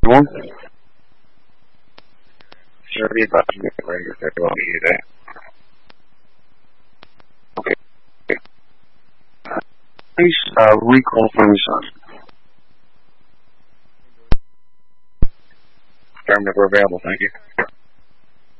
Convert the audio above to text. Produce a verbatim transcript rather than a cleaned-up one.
One? Sure, be about to get ready if they want to hear that. Okay. Uh, please, uh, recall from your son. Affirmative, we're available, thank you.